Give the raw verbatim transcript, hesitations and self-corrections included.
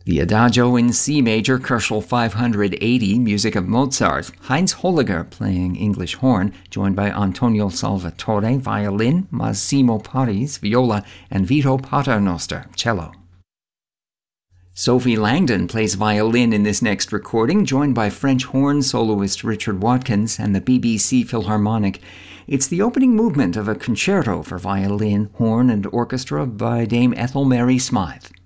The Adagio in C major, Koelschel five eighty, music of Mozart. Heinz Holliger playing English horn, joined by Antonio Salvatore, violin, Massimo Paris, viola, and Vito Paternoster, cello. Sophie Langdon plays violin in this next recording, joined by French horn soloist Richard Watkins and the B B C Philharmonic. It's the opening movement of a concerto for violin, horn, and orchestra by Dame Ethel Mary Smythe.